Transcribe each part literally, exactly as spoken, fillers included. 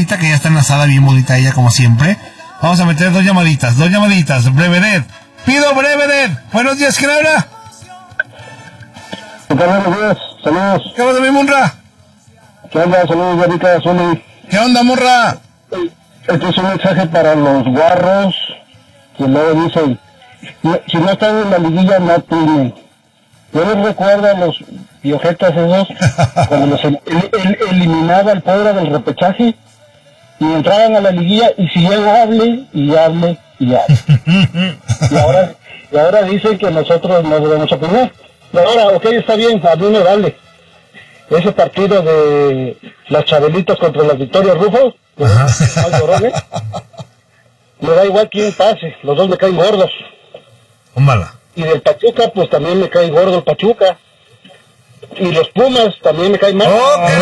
ahorita que ya está enlazada bien bonita ella como siempre. Vamos a meter dos llamaditas, dos llamaditas. Brevedet. Pido Brevedet. Buenos días, ¿quién habla? ¿Qué tal? Buenos días, saludos. ¿Qué pasa, mi Munra? ¿Qué onda? Saludos, Yarita, Zuli. ¿Qué onda, Munra? Este es un mensaje para los guarros que luego dicen, si no están en la liguilla, no tienen. Yo les recuerdo a los piojetas esos, cuando los el, el, eliminaba el pobre del repechaje, y entraban a la liguilla y siguen hable y hable y hable. y ahora y ahora dicen que nosotros no debemos opinar. Y ahora, ok, está bien, a mí me vale. Ese partido de las Chabelitas contra las Victorias Rufo, llorones, me da igual quién pase, los dos me caen gordos. Ómbala. Y del Pachuca, pues también me cae gordo el Pachuca. Y los Pumas también me caen mal. ¡Oh, qué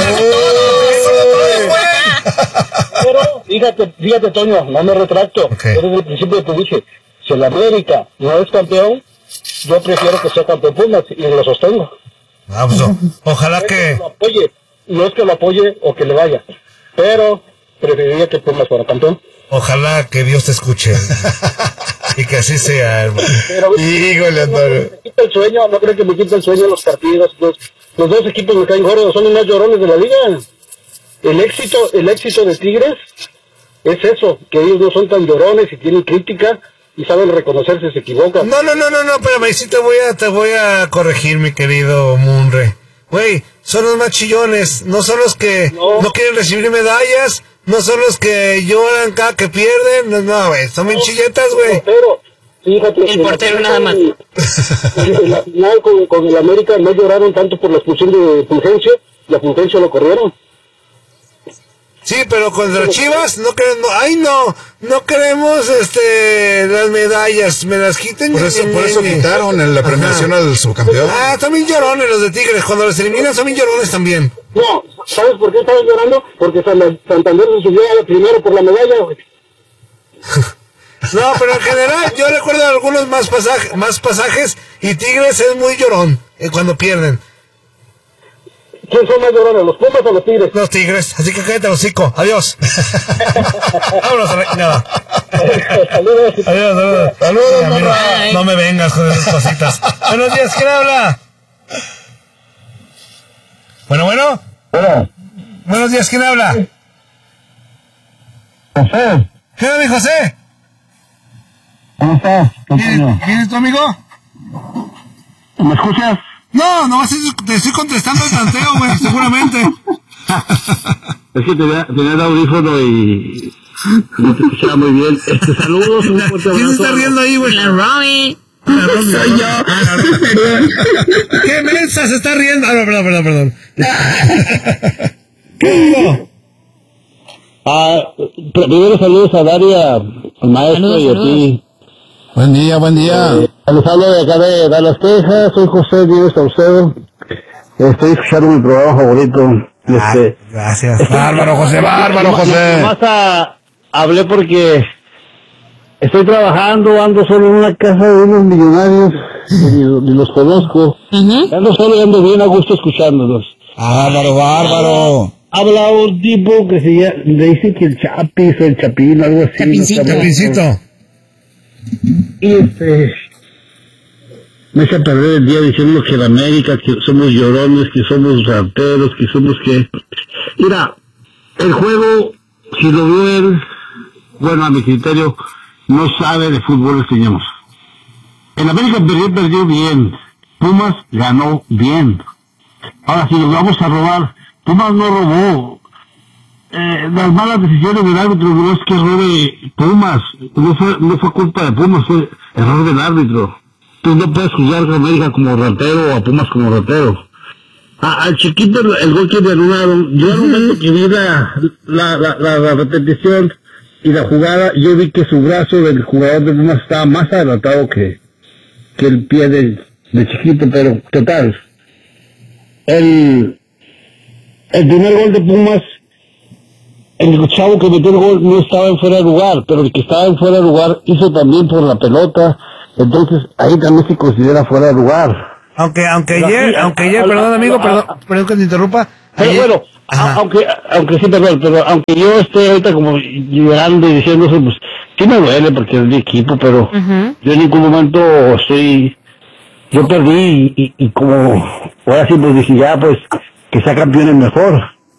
Pero, fíjate, fíjate, Toño, no me retracto. Okay. Pero desde el principio te dije, si el América no es campeón, yo prefiero que sea campeón Pumas, y lo sostengo. Ah, pues, ojalá no que... que lo apoye, no es que lo apoye o que le vaya, pero preferiría que Pumas fuera campeón. Ojalá que Dios te escuche. Y que así sea, hermano. Pero, híjole, Antonio. Me quita el sueño, no creo que me quita el sueño los partidos. Los, los dos equipos me caen gordos, son los más llorones de la liga. El éxito, el éxito de Tigres es eso, que ellos no son tan llorones y tienen crítica y saben reconocerse, se equivocan. No, no, no, no, no, espérame, sí te voy a, te voy a corregir, mi querido Munre. Güey, son los más chillones, no son los que no, no quieren recibir medallas, no son los que lloran cada que pierden, no, no, güey, son bien no, chilletas, güey. Pero, fíjate, el portero nada más. En la final con, con el América no lloraron tanto por la expulsión de Fulgencio, la Fulgencio lo corrieron. Sí, pero contra Chivas no queremos, ay no, no queremos este las medallas, me las quiten. Por eso, por eso quitaron en la premiación al subcampeón. Ah, también llorones los de Tigres, cuando los eliminan son bien llorones también. No, ¿sabes por qué estaban llorando? Porque Santander se subió a la primero por la medalla, güey. No, pero en general yo recuerdo algunos más pasajes, más pasajes y Tigres es muy llorón eh, cuando pierden. ¿Quién son más llorones, los Pumas o los Tigres? Los Tigres, así que cállate el hocico. Adiós. Vámonos a la... No. Saludos. Adiós, saludos. Saludos, sí, amigo, no me vengas con esas cositas. Buenos días, ¿quién habla? Bueno, bueno. Hola. Buenos días, ¿quién habla? José. ¿Qué onda, mi José? ¿Cómo estás? ¿Quién, ¿Quién es tu amigo? ¿Me escuchas? No, no, te estoy contestando el tanteo, güey, seguramente. Es que tenía, tenía el audífono y no te escuchaba muy bien. Este, saludos, un fuerte abrazo. ¿Quién se está riendo ahí, güey? La Romy. La Romy. Soy yo. Ah, la Romy. ¿Qué mensa se está riendo? Ah, no, perdón, perdón, perdón. ¿Qué digo? Ah, primero saludos a Daria, al maestro saludos, y a saludos. ti. Buen día, buen día. Eh, les hablo de acá de Dallas, Texas. Soy José Díaz Saucedo. Estoy escuchando mi programa favorito. Este, ah, gracias. Estoy, bárbaro, José, bárbaro, José. Más a, hablé porque estoy trabajando, ando solo en una casa de unos millonarios, ni, ni los conozco. Uh-huh. Ando solo y ando bien a gusto escuchándolos. Bárbaro, bárbaro. Habla un tipo que se llama, le dice que el Chapis o el Chapín, algo así. Chapincito. No Chapincito. Y este, me echa a perder el día diciendo que en América, que somos llorones, que somos rateros, que somos que... Mira, el juego, si lo vio él, bueno, a mi criterio, no sabe de fútbol el señor. En América perdió, perdió bien. Pumas ganó bien. Ahora, si nos vamos a robar, Pumas no robó. Eh, las malas decisiones del árbitro no es que robe Pumas, no fue, no fue culpa de Pumas, fue error del árbitro. Tú no puedes juzgar a América como ratero o a Pumas como ratero. A, al chiquito el, el gol que le anularon, yo al momento que vi la, la, la, la, la repetición y la jugada, yo vi que su brazo del jugador de Pumas estaba más adelantado que, que el pie del, de chiquito, pero total. El, el primer gol de Pumas, el chavo que metió el gol no estaba en fuera de lugar, pero el que estaba en fuera de lugar hizo también por la pelota, entonces ahí también se considera fuera de lugar. Aunque, aunque Pero ayer, aquí, aunque a- ayer, a- perdón a- amigo, a- perdón, a- perdón que te interrumpa. Pero Ayer- bueno, Ajá. a- aunque, aunque sí, perdón, pero aunque yo esté ahorita como llorando y diciendo eso, pues sí me duele porque es mi equipo, pero Ujú. yo en ningún momento estoy, yo perdí y, y, y como ahora sí pues dije ya pues que sea campeón es mejor.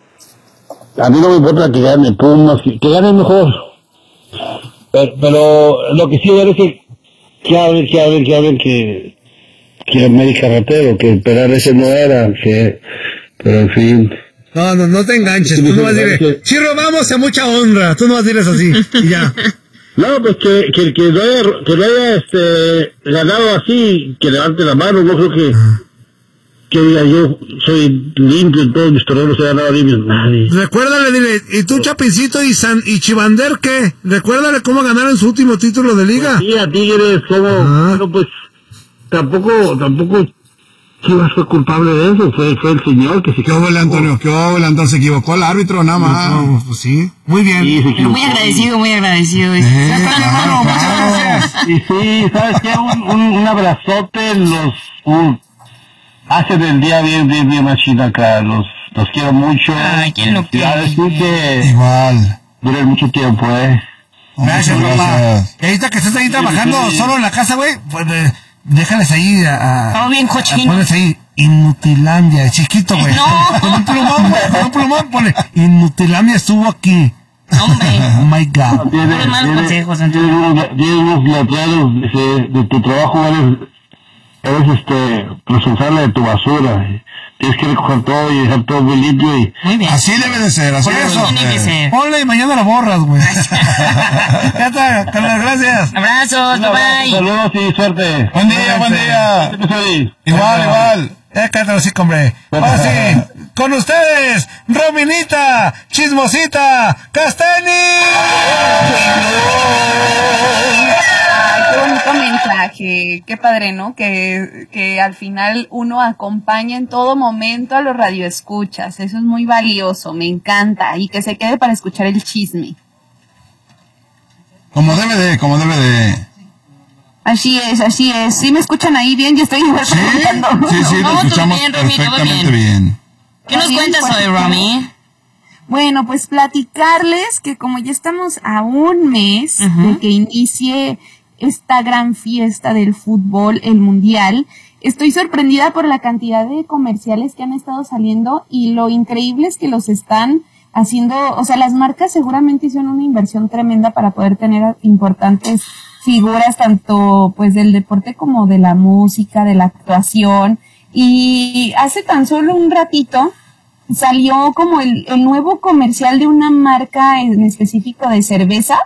A mí no me importa que gane Pumas, que, que gane mejor. Pero, pero lo que sí ver es que que hablen, que hablen, que hablen que que América ratero, que el penal ese no era, que pero en fin. No, no, no te enganches, tú no vas a decir, si robamos a mucha honra, tú no vas a decir eso así, y ya. No, pues que, que, que no haya, que no haya este, ganado así, que levante la mano, no creo que, que diga yo soy limpio en todos mis torneos, he ganado limpio, nadie. Recuérdale, dile, ¿y tú Chapincito y San y Chivander qué? Recuérdale cómo ganaron su último título de liga. Sí, a Tigres, como, Ah. no, pues, tampoco, tampoco Chivas fue culpable de eso, fue, fue el señor que se ¿Qué hubo, Antonio? ¿Qué hubo, Antonio? Se equivocó el árbitro, nada más. No, pues sí, muy bien. Sí, se Pero equivocó. muy agradecido, muy agradecido. Eh, Hasta claro, luego, muchas claro. gracias. Y sí, ¿sabes qué? Un, un, un abrazote, los, un, hacen el día bien, bien, bien machín acá, los, los quiero mucho. Ay, ¿quién lo quiere? Ya decir que Igual. duren mucho tiempo, eh. Gracias, Muchas papá. gracias. Y ahorita que estás ahí trabajando sí. solo en la casa, güey, pues eh, déjales ahí a... a Estamos bien cochinos. Pones ahí Inutilandia, chiquito, güey. No. Con un plumón, güey, con un plumón pone Inutilandia estuvo aquí. Hombre. Oh my God. Tiene, Puros malos tiene- consejos, tiene Antonio. unos, tiene unos letreros de, de tu trabajo, eres, eres este, responsable de tu basura. Tienes que recoger todo y dejar todo muy limpio y Muy bien. Así debe de ser, así Por debe eso. de Tiene que ser. ser. Ponle y mañana la borras, güey. Ya está, Carlos, gracias. Abrazos, bye bye. saludos y suerte. Buen día, buen día. Siempre feliz. Igual, igual. Ya cállate sí, hombre. Ahora sí, con ustedes, Rominita, Chismosita, Castani. Ay, qué bonito mensaje, qué padre, ¿no? Que, que al final uno acompaña en todo momento a los radioescuchas, eso es muy valioso, me encanta, y que se quede para escuchar el chisme. Como debe de, como debe de. Así es, así es, ¿sí me escuchan ahí bien? Yo estoy Sí, preguntando. sí, sí, lo No, todo escuchamos bien, Romy, todo perfectamente bien. bien. ¿Qué nos Bien, cuentas pues, hoy, Romy? Bueno, pues platicarles que como ya estamos a un mes Ujú. de que inicie esta gran fiesta del fútbol, el mundial, estoy sorprendida por la cantidad de comerciales que han estado saliendo y lo increíble es que los están haciendo, o sea, las marcas seguramente hicieron una inversión tremenda para poder tener importantes figuras tanto pues del deporte como de la música, de la actuación, y hace tan solo un ratito salió como el, el nuevo comercial de una marca en específico de cerveza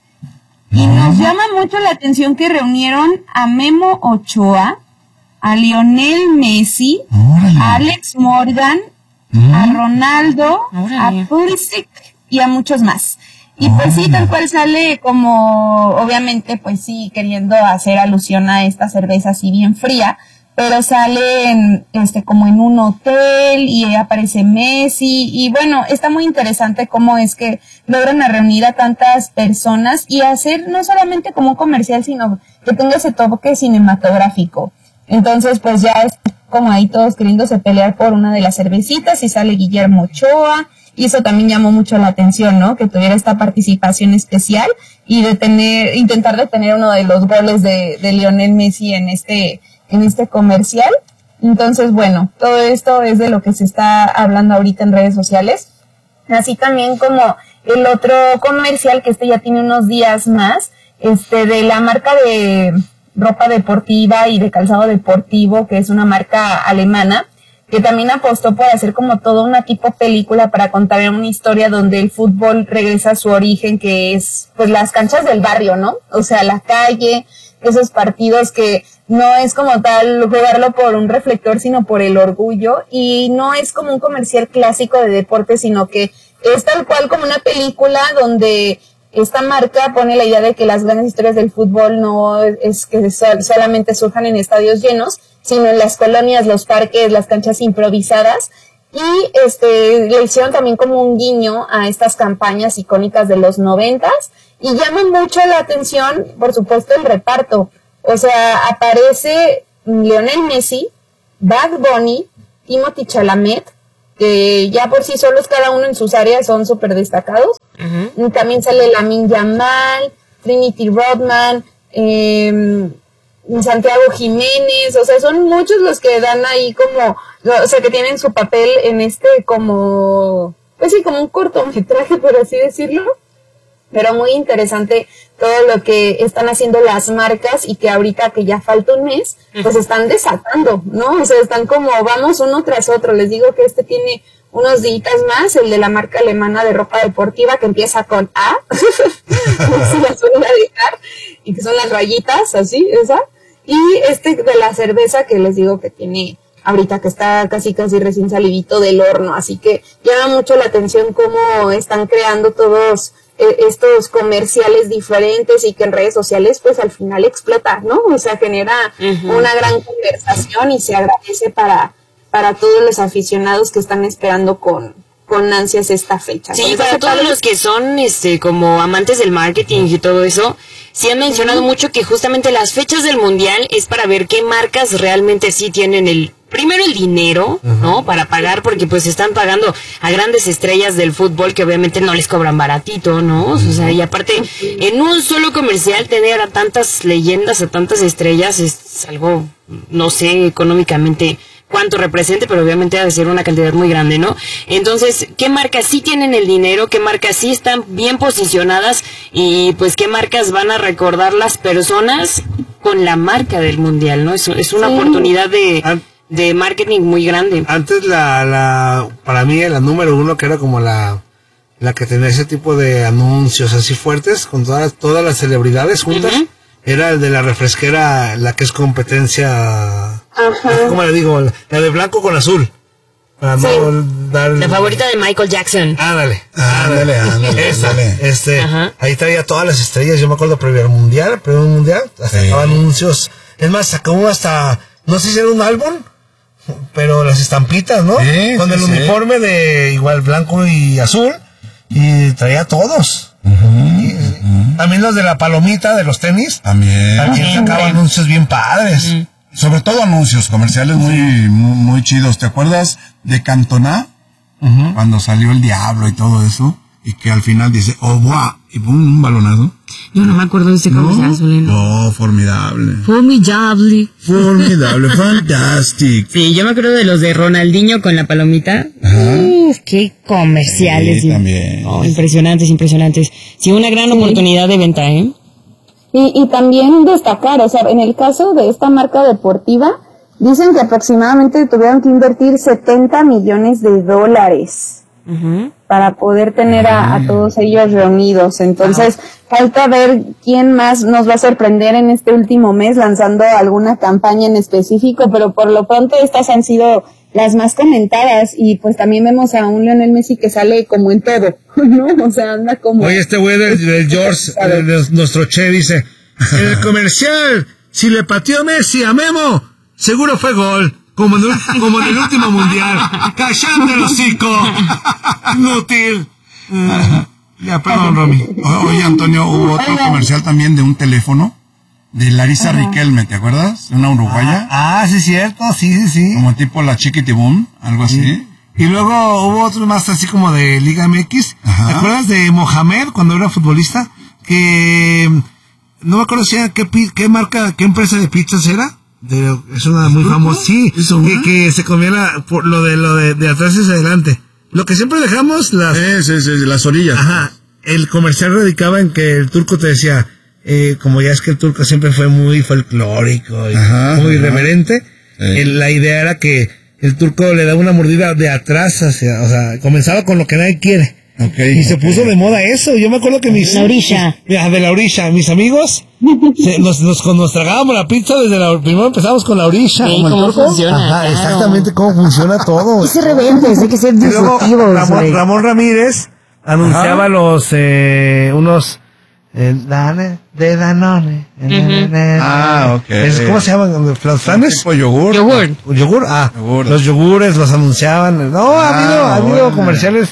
y nos llama mucho la atención que reunieron a Memo Ochoa, a Lionel Messi, Órale. a Alex Morgan, a Ronaldo, Órale. a Pulisic y a muchos más. Y pues sí, tal cual sale como, obviamente, pues sí, queriendo hacer alusión a esta cerveza así bien fría, pero sale en, este, como en un hotel y aparece Messi y bueno, está muy interesante cómo es que logran a reunir a tantas personas y hacer no solamente como un comercial, sino que tenga ese toque cinematográfico. Entonces, pues ya es como ahí todos queriéndose pelear por una de las cervecitas y sale Guillermo Ochoa. Y eso también llamó mucho la atención, ¿no? Que tuviera esta participación especial y de tener, intentar detener uno de los goles de, de Lionel Messi en este, en este comercial. Entonces, bueno, todo esto es de lo que se está hablando ahorita en redes sociales. Así también como el otro comercial, que este ya tiene unos días más, este, de la marca de ropa deportiva y de calzado deportivo, que es una marca alemana, que también apostó por hacer como toda una tipo película para contar una historia donde el fútbol regresa a su origen, que es pues las canchas del barrio, ¿no? O sea, la calle, esos partidos que no es como tal jugarlo por un reflector, sino por el orgullo, y no es como un comercial clásico de deporte, sino que es tal cual como una película donde esta marca pone la idea de que las grandes historias del fútbol no es que sol- solamente surjan en estadios llenos, sino en las colonias, los parques, las canchas improvisadas, y este le hicieron también como un guiño a estas campañas icónicas de los noventas, y llama mucho la atención, por supuesto, el reparto. O sea, aparece Lionel Messi, Bad Bunny, Timothée Chalamet, que ya por sí solos cada uno en sus áreas son súper destacados. Uh-huh. También sale Lamine Yamal, Trinity Rodman, eh, Santiago Jiménez, o sea, son muchos los que dan ahí como, o sea, que tienen su papel en este como, pues sí, como un cortometraje, por así decirlo, pero muy interesante todo lo que están haciendo las marcas y que ahorita que ya falta un mes, pues están desatando, ¿no? O sea, están como, vamos uno tras otro. Les digo que este tiene unos días más, el de la marca alemana de ropa deportiva que empieza con A, no se las voy a dejar, y que son las rayitas, así, esa, y este de la cerveza que les digo que tiene ahorita que está casi casi recién salidito del horno, así que llama mucho la atención cómo están creando todos eh, estos comerciales diferentes y que en redes sociales pues al final explota, ¿no? O sea, genera uh-huh. una gran conversación y se agradece para para todos los aficionados que están esperando con con ansias esta fecha. Sí, para todos los que son este como amantes del marketing y todo eso, sí han mencionado uh-huh. mucho que justamente las fechas del mundial es para ver qué marcas realmente sí tienen el primero el dinero, uh-huh. ¿no? Para pagar, porque pues están pagando a grandes estrellas del fútbol que obviamente no les cobran baratito, ¿no? O sea, y aparte, en un solo comercial tener a tantas leyendas, a tantas estrellas es algo, no sé, económicamente cuánto represente, pero obviamente ha de ser una cantidad muy grande, ¿no? Entonces, ¿qué marcas sí tienen el dinero? ¿Qué marcas sí están bien posicionadas? Y pues, ¿qué marcas van a recordar las personas con la marca del mundial, ¿no? Es, es una sí. oportunidad de, de marketing muy grande. Antes la, la, para mí la número uno que era como la, la que tenía ese tipo de anuncios así fuertes con todas, todas las celebridades juntas. Uh-huh. Era el de la refresquera, la que es competencia, Ajá. ¿cómo le digo? La de blanco con azul. Para sí. no dar... La favorita de Michael Jackson. Ándale, ándale, ándale. Esa, ándale. este, Ajá. ahí traía todas las estrellas, yo me acuerdo previo al mundial, previo al mundial, hasta sí. sacaba anuncios. Es más, sacó hasta, no sé si era un álbum, pero las estampitas, ¿no? Sí, con sí, el sí. uniforme de igual blanco y azul, y traía todos. Uh-huh, y, uh-huh. También los de la palomita de los tenis. También. También sacaba anuncios bien padres. Uh-huh. Sobre todo anuncios comerciales muy, muy, muy chidos. ¿Te acuerdas de Cantona? Uh-huh. Cuando salió el diablo y todo eso. Y que al final dice, oh, buah, y pum, un balonazo. Yo no me acuerdo de ese comercial, Soleno. No, oh, formidable. Formidable. Formidable, fantastic. Sí, yo me acuerdo de los de Ronaldinho con la palomita. Ajá. Uf, qué comerciales. Sí, también. Oh, impresionantes, impresionantes. Sí, una gran sí. oportunidad de venta, ¿eh? Y, y también destacar, o sea, en el caso de esta marca deportiva, dicen que aproximadamente tuvieron que invertir setenta millones de dólares. Uh-huh. Para poder tener a, a todos ellos reunidos. Entonces, uh-huh. falta ver quién más nos va a sorprender en este último mes lanzando alguna campaña en específico, pero por lo pronto estas han sido las más comentadas y pues también vemos a un Lionel Messi que sale como en todo, ¿no? O sea, anda como... Oye, este güey del, del George, el, de nuestro Che, dice, en el comercial, si le pateó Messi a Memo, seguro fue gol. Como en, el, como en el último mundial. ¡Cállate el hocico! Inútil. Uh, ya, perdón, Romy. Oye, Antonio, hubo otro comercial también de un teléfono de Larisa uh-huh. Riquelme, ¿te acuerdas? Una uruguaya. Ah, ah, sí, cierto, sí, sí, sí. Como tipo la Chiquitibum, algo así. Sí. Y luego hubo otro más así como de Liga M X. Ajá. ¿Te acuerdas de Mohamed cuando era futbolista? Que no me acuerdo si era qué, qué marca, qué empresa de pizzas era. De, es una muy famosa, sí, que, que se comía la, por lo de lo de, de atrás hacia adelante. Lo que siempre dejamos las, sí, sí, sí, las orillas. Ajá. El comercial radicaba en que el turco te decía, eh, como ya es que el turco siempre fue muy folclórico y ajá, muy ajá. irreverente, sí. el, la idea era que el turco le daba una mordida de atrás hacia, o sea, comenzaba con lo que nadie quiere. Okay, y se okay. puso de moda eso. Yo me acuerdo que mis... La orilla. Mis, de la orilla. Mis amigos, se, nos, nos, nos tragábamos la pizza desde la... Primero empezamos con la orilla. Sí, ¿cómo funciona? Ajá, claro. Exactamente cómo funciona todo. Es rebelde, hay que ser disruptivos. Ramón, Ramón Ramírez anunciaba ajá. los... Eh, unos... Eh, Dane, de Danone. Uh-huh. Ah, ok. Es, ¿cómo se llaman? ¿Los flanes? Tipo yogur. Yogur. ¿Yogur? Ah, yogur. Los yogures los anunciaban. No, ah, ha habido, ha habido comerciales...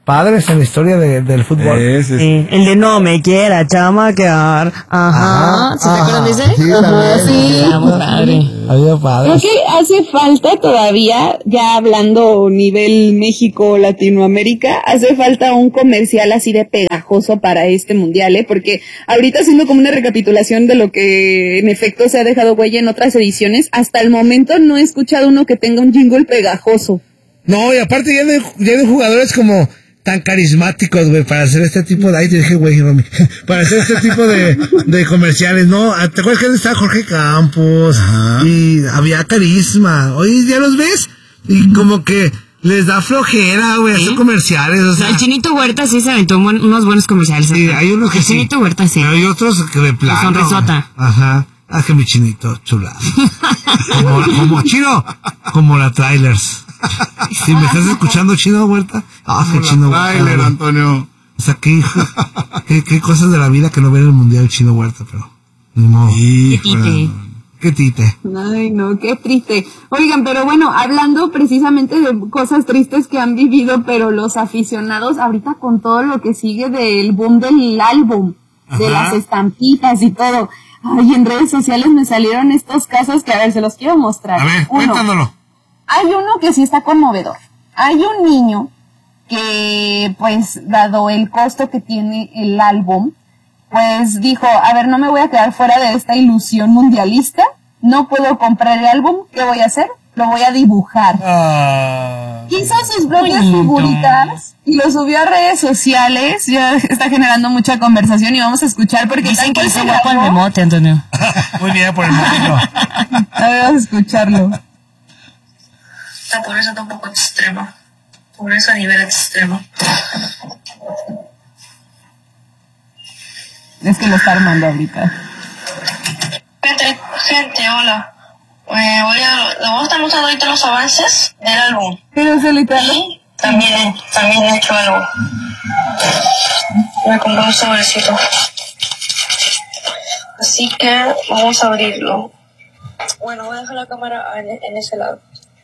padres en la historia de, del fútbol. Sí, sí, sí. Sí, el de no me quiera chamaquear. Ajá. ¿Se te acuerdan de ese? Sí, Ajá, también. sí. Era muy padre. Había padres. Creo que hace falta todavía, ya hablando nivel México, Latinoamérica, hace falta un comercial así de pegajoso para este mundial, ¿eh? Porque ahorita haciendo como una recapitulación de lo que en efecto se ha dejado huella en otras ediciones, hasta el momento no he escuchado uno que tenga un jingle pegajoso. No, y aparte ya de, ya de jugadores como tan carismáticos, güey, para hacer este tipo de... Ay, te dije, güey, mami. Para hacer este tipo de, de comerciales, ¿no? ¿Te acuerdas que estaba Jorge Campos? Ajá. Y había carisma. Hoy ya los ves y como que les da flojera, güey, hacer comerciales, o O sea, sea... el Chinito Huerta sí se aventó buen- unos buenos comerciales. Sí, hay unos que El sí. Chinito Huerta sí. Pero hay otros que de plano... sonrisota. Ajá. Ah, que mi chinito, chula. Como, como chino, como la Trailers. Si me estás escuchando, Chino Huerta, ah, que Chino Huerta. Trailer, güey. Antonio. O sea, qué, qué, qué cosas de la vida que no ven en el mundial Chino Huerta, pero ni modo. Híjole. Qué tite. Ay, no, qué triste. Oigan, pero bueno, hablando precisamente de cosas tristes que han vivido, pero los aficionados, ahorita con todo lo que sigue del boom del álbum, de Ajá. las estampitas y todo. Ay, en redes sociales me salieron estos casos que, a ver, se los quiero mostrar. A ver, Uno, cuéntanoslo. hay uno que sí está conmovedor. Hay un niño que, pues, dado el costo que tiene el álbum, pues dijo, a ver, no me voy a quedar fuera de esta ilusión mundialista, no puedo comprar el álbum, ¿qué voy a hacer? Lo voy a dibujar. Ah, Hizo sus propias Bonito. figuritas y lo subió a redes sociales, ya está generando mucha conversación y vamos a escuchar porque Dicen que tal hizo cual se guapo el grabó. memote, Antonio. muy bien por el momento. A ver, vamos a escucharlo. La pobreza está un poco extrema. Pobreza a nivel extremo. Es que lo está armando ahorita. Gente, gente, hola. Eh, voy a, le voy a estar mostrando ahorita los avances del álbum. Pero se literal. Y también, también he hecho algo. Me compré un sobrecito. Así que vamos a abrirlo. Bueno, voy a dejar la cámara en, en ese lado.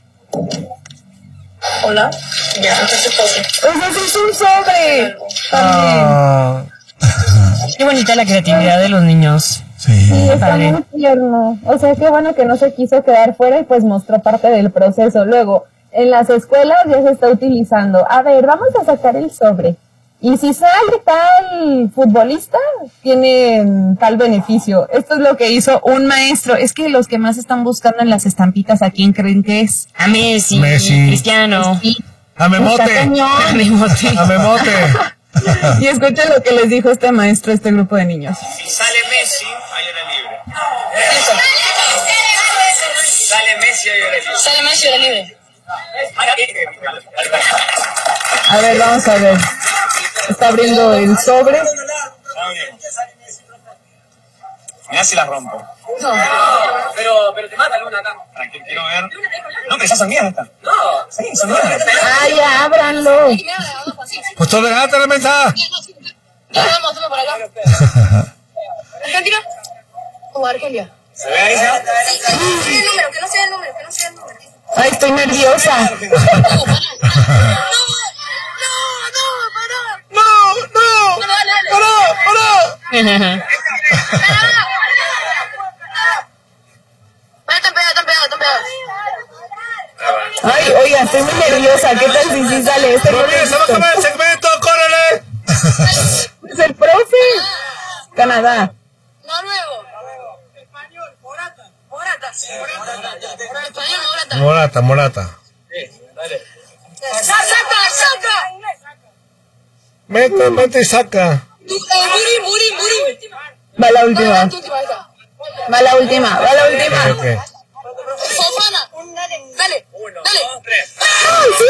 Hola. Ya, este es el sobre. ¡Eso es un sobre! Ah, Qué bonita la creatividad de los niños. Sí. Sí, está Padre. muy tierno. O sea, qué bueno que no se quiso quedar fuera y pues mostró parte del proceso. Luego, en las escuelas ya se está utilizando. A ver, vamos a sacar el sobre. Y si sale tal futbolista, tiene mm, tal beneficio. Esto es lo que hizo un maestro. Es que los que más están buscando en las estampitas, ¿a quién creen que es? A Messi, Messi. Cristiano. Sí. a Memote. Está cañón. A Memote. A Memote. Y escuchen lo que les dijo este maestro a este grupo de niños. Si sale Messi, hay hora libre. Sale Messi, hay hora libre. Sale Messi de libre. A ver, vamos a ver. Está abriendo el sobre. Mirá si la rompo. No. Pero, pero te mata Luna acá. Tranquilo, quiero ver. No, pero ya son mías estas. No. Sí, son mías. ¡Ah, ya, ábranlo! Pues todo dejate la mesa. ¿Argentina? ¿O Argelia? ¿Se ve ahí ya? Que no sea el número, que no sea el número, que no sea el número. ¡Ay, estoy nerviosa! No, no, pará. No, no. No, dale, dale. Pará, pará. Ah, están pegados, están pegados, están pegados. Ay, oiga, estoy muy nerviosa. ¿Qué tal si sí sale? Este no lo he Comienza, visto. vamos a ver el segmento, córrele. Es el profe. Canadá. Noruego. Español, Morata. Morata. Español, Morata. Morata, Morata. Saca, saca. Mete, mete y saca. Tú, eh, Muri, Muri, Muri. Va la última. Tu última, esta. Va la última. Va la última. Ok. Fofana. Dale. Dale. ¡Ay, sí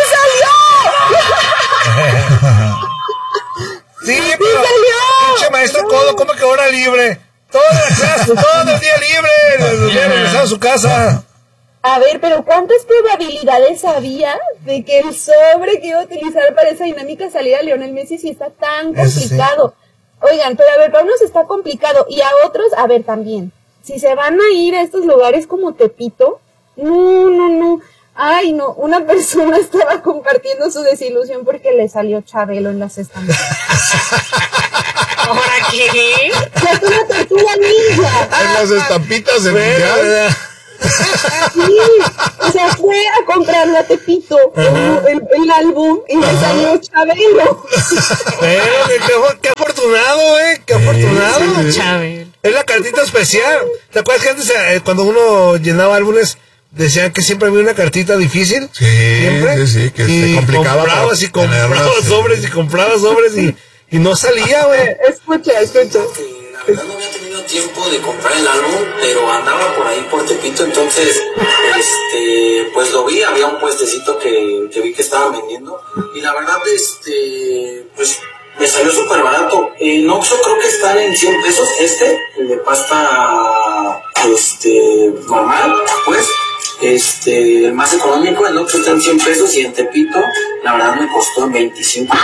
salió! Sí, pero pinche maestro Codo, ¿cómo que hora libre? Toda la clase, todo el día libre. Hubiera regresado a su casa. A ver, pero ¿cuántas probabilidades había de que el sobre que iba a utilizar para esa dinámica saliera Lionel Messi si está tan Eso sí. complicado? Oigan, pero a ver, para unos está complicado y a otros, a ver, también. Si se van a ir a estos lugares como Tepito, no, no, no. Ay, no, una persona estaba compartiendo su desilusión porque le salió Chabelo en las estampas. ¿Ahora qué? Es una tortuga ninja. En las estampitas del Bueno, mundial. ¿verdad? Sí, o sea, fue a comprarlo a Tepito, el, el, el álbum, y le salió Chabelo. Pero qué, qué, qué afortunado, eh, qué afortunado. Chabelo. Es la cartita especial. ¿Te acuerdas que antes, eh, cuando uno llenaba álbumes, decían que siempre había una cartita difícil? Sí, siempre. sí, sí, que y se complicaba comprabas para y comprabas tenerlas, sobres sí. y comprabas sobres y, y no salía, güey. Escucha, escucha. La verdad no había tenido tiempo de comprar el álbum, pero andaba por ahí por Tepito, entonces este pues lo vi, había un puestecito que, que vi que estaban vendiendo y la verdad este pues me salió súper barato. En Oxxo creo que están en cien pesos este, el de pasta este normal, pues este el más económico en Oxxo está en cien pesos y en Tepito la verdad me costó en veinticinco.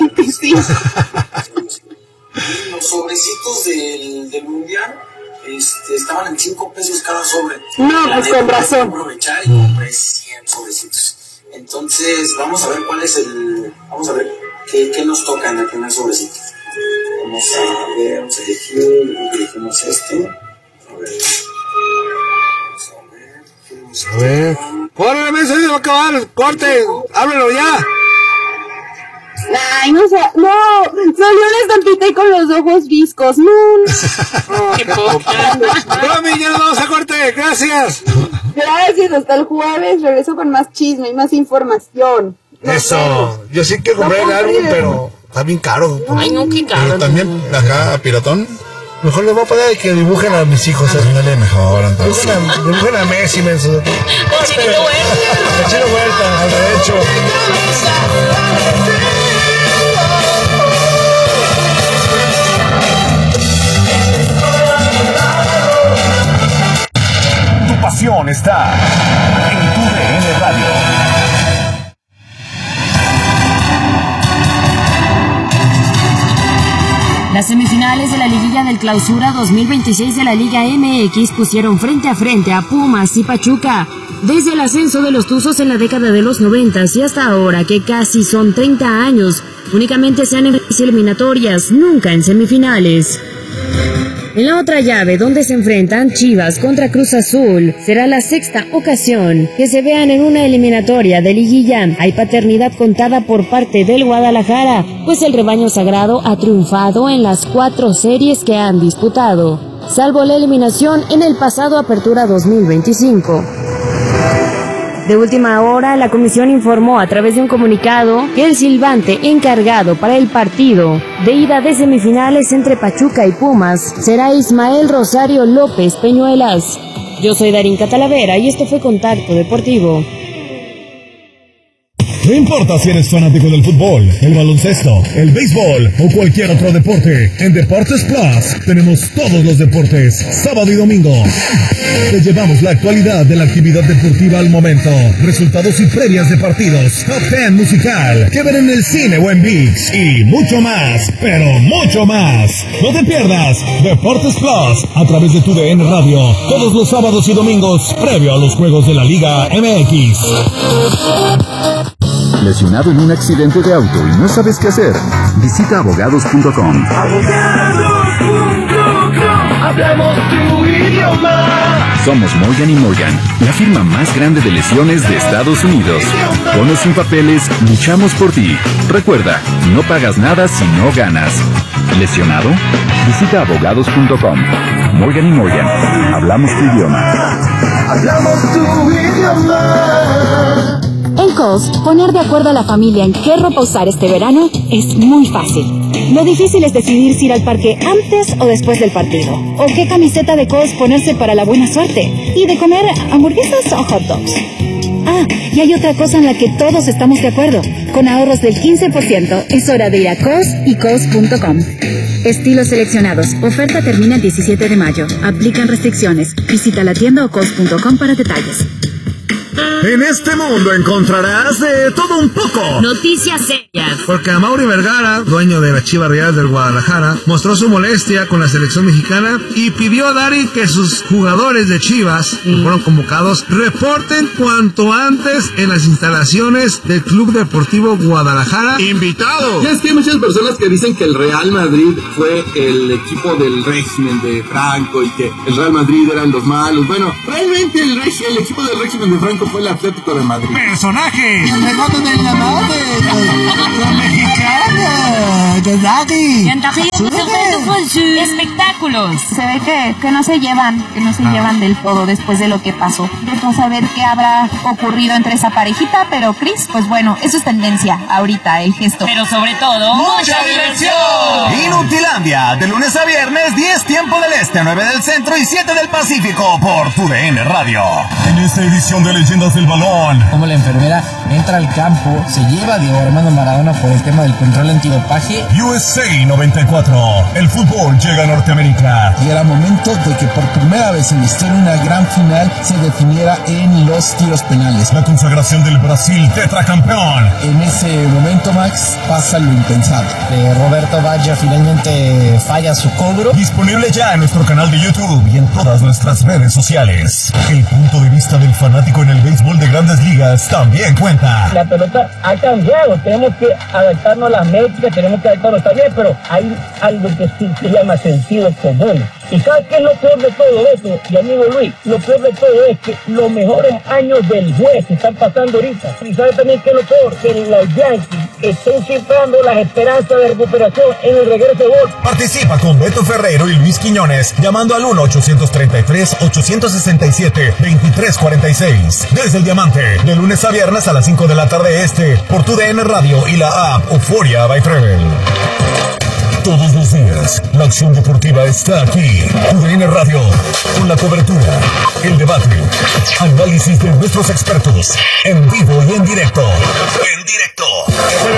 Los sobrecitos del, del mundial este, estaban en cinco pesos cada sobre. No, La pues neta, con razón. aprovechar y compré cien sobrecitos. Entonces, vamos a ver cuál es el. Vamos a ver qué, qué nos toca en el primer sobrecito. Vamos a ver, vamos a elegir. Elegimos este. A ver. Vamos a ver. ¿Qué nos A ver. ¡Córrele, men! Se va a acabar. ¡Corte! ¡Háblelo ya! Ay, no sé, no, salió una estampita y con los ojos viscos, no, no. Qué poca. ¡Romy, ya nos vamos a corte! ¡Gracias! Gracias, hasta el jueves regreso con más chisme y más información. Nos Eso. vemos. Yo sí que compré el álbum, pero está bien caro. Ay, no, qué Pero caro. también acá, piratón. Mejor les voy a poner que dibujen a mis hijos. ¿eh? Ándale mejor, entonces. Dibujen a, dibujen a Messi, menso. El Chinito Huerta. El Chino Huerta, al derecho. Tu pasión está en tu D N Radio. Las semifinales de la liguilla del Clausura dos mil veintiséis de la Liga M X pusieron frente a frente a Pumas y Pachuca. Desde el ascenso de los Tuzos en la década de los noventas y hasta ahora, que casi son treinta años, únicamente se han en eliminatorias, nunca en semifinales. En la otra llave, donde se enfrentan Chivas contra Cruz Azul, será la sexta ocasión que se vean en una eliminatoria de liguilla. Hay paternidad contada por parte del Guadalajara, pues el rebaño sagrado ha triunfado en las cuatro series que han disputado, salvo la eliminación en el pasado Apertura dos mil veinticinco. De última hora, la comisión informó a través de un comunicado que el silbante encargado para el partido de ida de semifinales entre Pachuca y Pumas será Ismael Rosario López Peñuelas. Yo soy Darín Catalavera y esto fue Contacto Deportivo. No importa si eres fanático del fútbol, el baloncesto, el béisbol o cualquier otro deporte, en Deportes Plus tenemos todos los deportes, sábado y domingo. Te llevamos la actualidad de la actividad deportiva al momento, resultados y previas de partidos, top ten musical, que ver en el cine o en ViX y mucho más, pero mucho más. No te pierdas Deportes Plus a través de tu D N Radio, todos los sábados y domingos, previo a los juegos de la Liga M X. ¿Lesionado en un accidente de auto y no sabes qué hacer? Visita abogados punto com. Hablamos tu idioma. Somos Morgan y Morgan, la firma más grande de lesiones de Estados Unidos. Con o sin papeles, luchamos por ti. Recuerda, no pagas nada si no ganas. ¿Lesionado? Visita abogados punto com. Morgan y Morgan, hablamos tu idioma. Hablamos tu idioma. En Kohl's, poner de acuerdo a la familia en qué ropa usar este verano es muy fácil. Lo difícil es decidir si ir al parque antes o después del partido, o qué camiseta de Kohl's ponerse para la buena suerte, y de comer hamburguesas o hot dogs. Ah, y hay otra cosa en la que todos estamos de acuerdo. Con ahorros del quince por ciento, es hora de ir a Kohl's y Kohl's punto com. Estilos seleccionados. Oferta termina el diecisiete de mayo. Aplican restricciones. Visita la tienda o Kohl's punto com para detalles. En este mundo encontrarás de todo un poco. Noticias serias. Porque Amaury Vergara, dueño de la Chivas Rayadas del Guadalajara, mostró su molestia con la selección mexicana y pidió a Dari que sus jugadores de Chivas, que fueron convocados, reporten cuanto antes en las instalaciones del Club Deportivo Guadalajara. ¡Invitado! Ya es que hay muchas personas que dicen que el Real Madrid fue el equipo del régimen de Franco y que el Real Madrid eran los malos. Bueno, realmente el, reg- el equipo del régimen de Franco fue el Atlético de Madrid. ¡Personajes! El remoto del llamado de mexicano, de Daddy. Espectáculos. Se ve que, que no se llevan, que no se Ah. llevan del todo después de lo que pasó. Vamos a ver qué habrá ocurrido entre esa parejita, pero Chris, pues bueno, eso es tendencia ahorita, el gesto. Pero sobre todo, ¡mucha diversión! Inutilandia, de lunes a viernes, diez tiempo del este, nueve del centro y siete del Pacífico por tu D N Radio. En esta edición de Leyendas del Balón, Como la enfermera entra al campo, se lleva a Diego Armando Maradona por el tema del control antidopaje. U S A noventa y cuatro, el fútbol llega a Norteamérica. Y era momento de que por primera vez en la historia una gran final se definiera en los tiros penales. La consagración del Brasil tetracampeón. En ese momento, Max, pasa lo impensable. Eh, Roberto Baggio finalmente falla su cobro. Disponible ya en nuestro canal de YouTube y en todas nuestras redes sociales. El punto de vista del fanático en el béisbol de Grandes Ligas también cuenta. La pelota ha cambiado, tenemos que adaptarnos a las métricas, tenemos que adaptarnos, está bien, pero hay algo que sí se llama sentido común. ¿Y sabes qué es lo peor de todo esto, mi amigo Luis? Lo peor de todo es que los mejores años del juez se están pasando ahorita. ¿Y sabes también qué es lo peor? Que los Yankees están cifrando las esperanzas de recuperación en el regreso de gol. Participa con Beto Ferrero y Luis Quiñones llamando al uno ochocientos treinta y tres, ochocientos sesenta y siete, veintitrés cuarenta y seis. Desde el Diamante, de lunes a viernes a las cinco de la tarde este, por tu D N Radio y la app Euforia by Travel. Todos los días, la acción deportiva está aquí. Tu D N Radio, con la cobertura, el debate, análisis de nuestros expertos, en vivo y en directo. En directo.